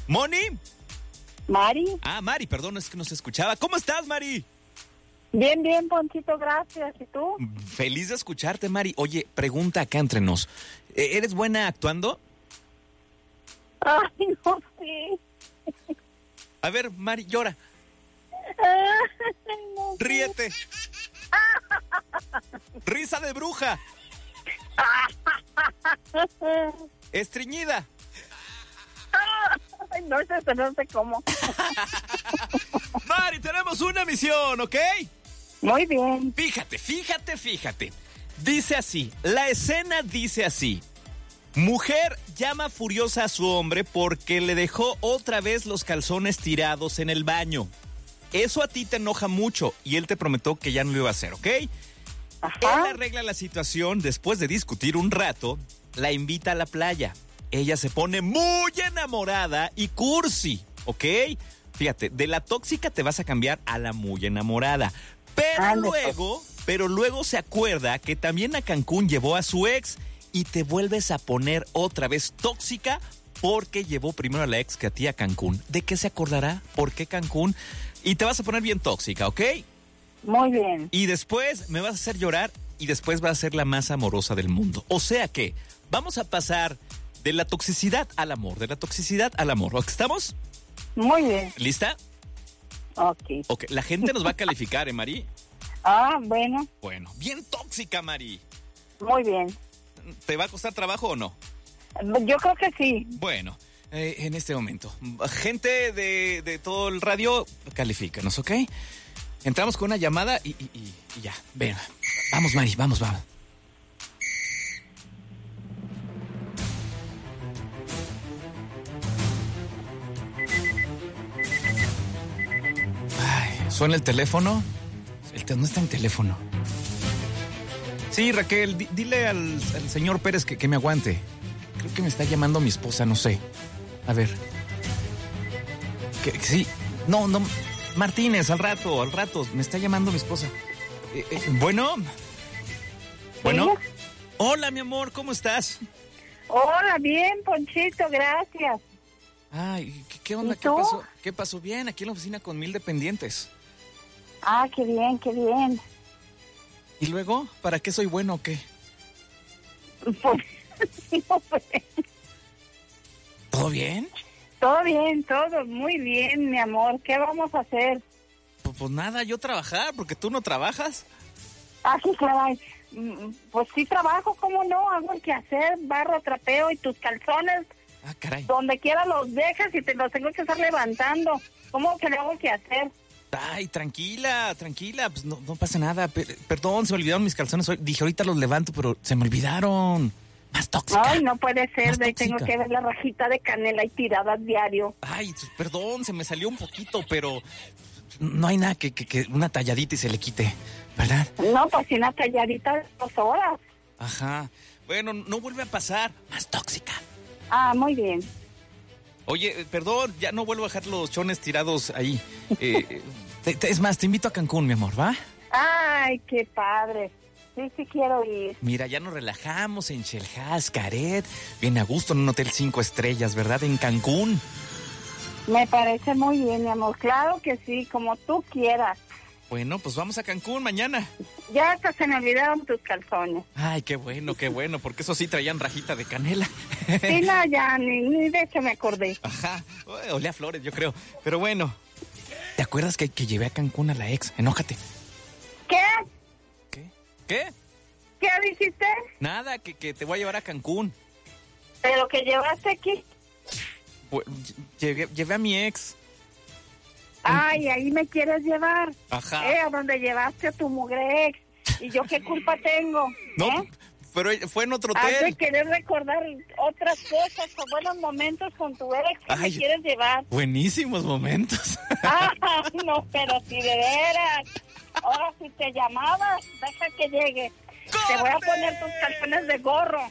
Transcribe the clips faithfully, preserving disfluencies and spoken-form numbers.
¿Moni? Mari. Ah, Mari, perdón, es que no se escuchaba. ¿Cómo estás, Mari? Bien, bien, Ponchito, gracias. ¿Y tú? Feliz de escucharte, Mari. Oye, pregunta acá entre nos. ¿Eres buena actuando? Ay, no sé. A ver, Mari, llora. Ay, no sé. Ríete. Risa de bruja. Estreñida. Ay, no sé, no sé cómo. Mari, tenemos una misión, ¿ok? Muy bien. Fíjate, fíjate, fíjate. Dice así, la escena dice así. Mujer llama furiosa a su hombre porque le dejó otra vez los calzones tirados en el baño. Eso a ti te enoja mucho y él te prometió que ya no lo iba a hacer, ¿ok? Ajá. Él arregla la situación después de discutir un rato, la invita a la playa. Ella se pone muy enamorada y cursi, ¿ok? Fíjate, de la tóxica te vas a cambiar a la muy enamorada. Pero Ande, luego, pero luego se acuerda que también a Cancún llevó a su ex y te vuelves a poner otra vez tóxica porque llevó primero a la ex que a ti a Cancún. ¿De qué se acordará? ¿Por qué Cancún? Y te vas a poner bien tóxica, ¿ok? Muy bien. Y después me vas a hacer llorar y después vas a ser la más amorosa del mundo. O sea que vamos a pasar de la toxicidad al amor, de la toxicidad al amor. ¿Estamos? Muy bien. ¿Lista? Ok. Ok, la gente nos va a calificar, ¿eh, Mari? Ah, bueno. Bueno, bien tóxica, Mari. Muy bien. ¿Te va a costar trabajo o no? Yo creo que sí. Bueno, eh, en este momento. Gente de, de todo el radio, califícanos, ¿ok? Entramos con una llamada y, y, y, y ya. Venga. Vamos, Mari, vamos, vamos. Ay, ¿suena el teléfono? El te- ¿Dónde está el teléfono? Sí, Raquel, di- dile al, al señor Pérez que, que me aguante. Creo que me está llamando mi esposa, no sé. A ver. Que, que sí. No, no. Martínez, al rato, al rato. Me está llamando mi esposa. Eh, eh, bueno. Bueno. ¿Sí? Hola, mi amor, ¿cómo estás? Hola, bien, Ponchito, gracias. Ay, ¿qué, qué onda? ¿Y ¿Qué tú? pasó? ¿Qué pasó? Bien, aquí en la oficina con mil dependientes. Ah, qué bien, qué bien. ¿Y luego? ¿Para qué soy bueno o qué? Pues, no, pues, ¿Todo bien? todo bien, todo muy bien, mi amor. ¿Qué vamos a hacer? Pues, pues nada, yo trabajar, porque tú no trabajas. Ah, sí, caray. Mm, Pues sí trabajo, ¿cómo no? Hago el que hacer, barro, trapeo y tus calzones, Ah, caray. donde quiera los dejas y te los tengo que estar levantando. ¿Cómo que le hago el que hacer? Ay, tranquila, tranquila, pues no, no pasa nada. Per- perdón, se me olvidaron mis calzones hoy. Dije, ahorita los levanto, pero se me olvidaron. Más tóxica. Ay, no puede ser, Más de ahí tengo tóxica. que ver la rajita de canela y tirada diario. Ay, pues, perdón, se me salió un poquito, pero no hay nada que, que, que una talladita y se le quite, ¿verdad? No, pues una talladita de dos horas. Ajá. Bueno, no vuelve a pasar. Más tóxica. Ah, muy bien. Oye, eh, perdón, ya no vuelvo a dejar los chones tirados ahí. Eh, te- te- es más, te invito a Cancún, mi amor, ¿va? Ay, qué padre. Sí, sí quiero ir. Mira, ya nos relajamos en Xel-Há, Xcaret, bien a gusto en un hotel cinco estrellas, ¿verdad? En Cancún. Me parece muy bien, mi amor. Claro que sí, como tú quieras. Bueno, pues vamos a Cancún mañana. Ya hasta se me olvidaron tus calzones. Ay, qué bueno, qué bueno, porque eso sí traían rajita de canela. Sí, no, ya, ni, ni de eso me acordé. Ajá, Uy, olía a flores, yo creo. Pero bueno, ¿te acuerdas que, que llevé a Cancún a la ex? Enójate. ¿Qué? ¿Qué? ¿Qué? ¿Qué dijiste? Nada, que, que te voy a llevar a Cancún. Pero que llevaste aquí. Pues, Llegué- llevé a mi ex. Ay, ahí me quieres llevar. Ajá. Eh, a donde llevaste a tu mugre ex. ¿Y yo qué culpa tengo? No, ¿Eh? pero fue en otro Has de hotel. querer recordar otras cosas o buenos momentos con tu ex que Ay. me quieres llevar. Buenísimos momentos. Ah, no, pero si de veras. Ahora si te llamabas, deja que llegue. Te voy a poner tus calzones de gorro.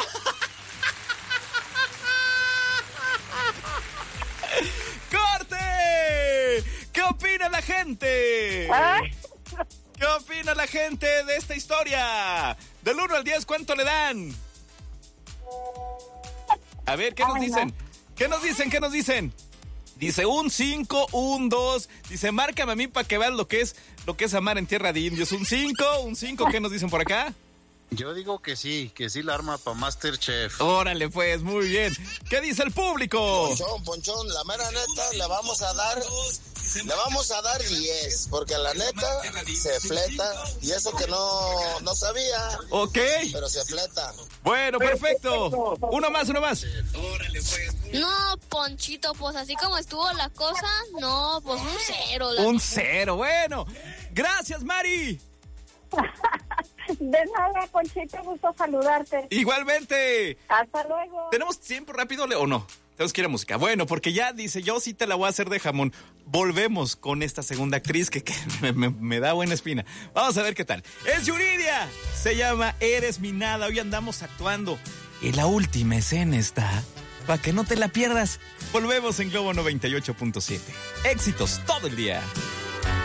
¡Corte! ¿Qué opina la gente? Ay, ¿Qué opina la gente de esta historia? Del uno al diez, ¿cuánto le dan? A ver, ¿qué nos Ay, no. dicen? ¿Qué nos dicen? ¿Qué nos dicen? Dice un cinco, un dos. Dice, márcame a mí para que veas lo que es lo que es amar en tierra de indios. Un cinco, un cinco. ¿Qué nos dicen por acá? Yo digo que sí, que sí la arma para Masterchef. Órale, pues, muy bien. ¿Qué dice el público? Ponchón, Ponchón, la mera neta, le vamos a dar, le vamos a dar diez, porque la neta se fleta, y eso que no, no sabía. Ok. Pero se fleta. Bueno, perfecto. Uno más, uno más. Órale, pues. No, Ponchito, pues así como estuvo la cosa, no, pues un cero. Un cero, bueno. Gracias, Mari. De nada, Ponchito, gusto saludarte. Igualmente. Hasta luego. ¿Tenemos tiempo rápido o no? Tenemos que ir a música. Bueno, porque ya dice, yo sí te la voy a hacer de jamón. Volvemos con esta segunda actriz que, que me, me, me da buena espina. Vamos a ver qué tal. Es Yuridia. Se llama Eres mi nada. Hoy andamos actuando. Y la última escena está para que no te la pierdas. Volvemos en Globo noventa y ocho punto siete. Éxitos todo el día.